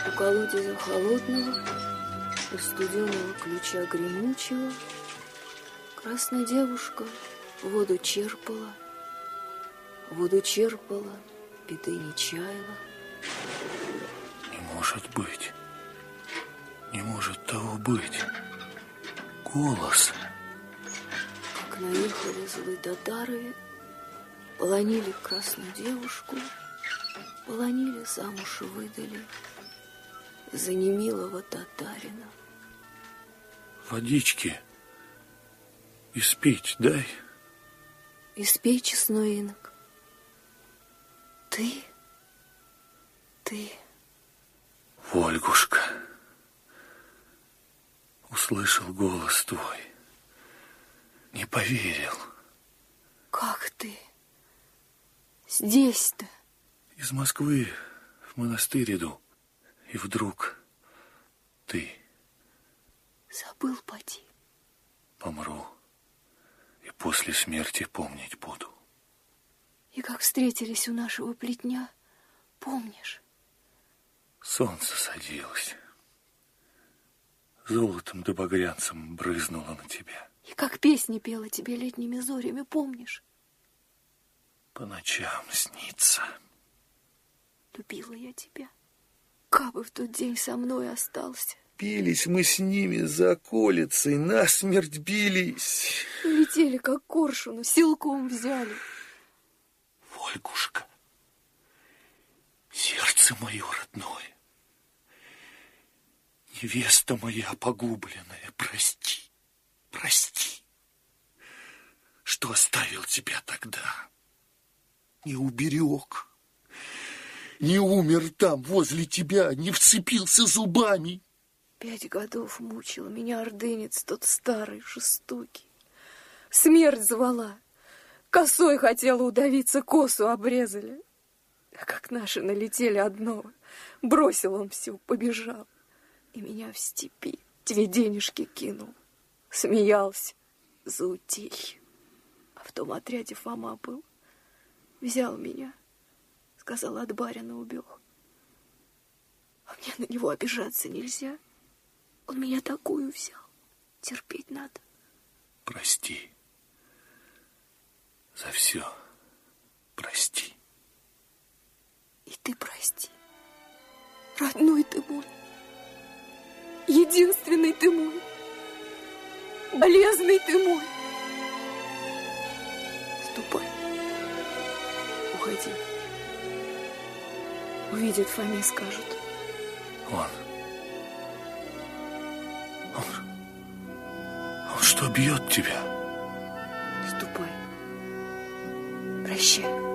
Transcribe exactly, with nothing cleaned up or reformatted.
У колодезя холодного, у студеного ключа гремучего красная девушка воду черпала, воду черпала, беды не чаяла. Не может быть, не может того быть. Голос. Как наехали злые татары, полонили красную девушку, полонили, замуж выдали за немилого татарина. Водички испить дай. Испей, честной инок. Ты, ты. Ольгушка, услышал голос твой, не поверил. Как ты здесь-то? Из Москвы в монастырь иду, и вдруг ты. Забыл, поди. Помру, и после смерти помнить буду. И как встретились у нашего плетня, помнишь? Солнце садилось, золотом да багрянцем брызнуло на тебя. И как песни пела тебе летними зорями, помнишь? По ночам снится. Любила я тебя. Кабы в тот день со мной остался. Бились мы с ними за околицей, насмерть бились. Летели, как коршуну, силком взяли. Ольгушка, сердце мое родное, невеста моя погубленная, прости, прости, что оставил тебя тогда, не уберег, не умер там возле тебя, не вцепился зубами. Пять годов мучил меня ордынец тот старый, жестокий. Смерть звала. Косой хотела удавиться, косу обрезали. А как наши налетели одного, бросил он всю, побежал. И меня в степи две денежки кинул. Смеялся за утехи. А в том отряде Фома был. Взял меня, сказал, от барина убег. А мне на него обижаться нельзя. Он меня такую взял. Терпеть надо. Прости. За все прости. И ты прости. Родной ты мой. Единственный ты мой. Болезный ты мой. Ступай. Уходи. Увидят, Фоме скажут. Он... Он... Он что, бьет тебя? Ступай. Прощай.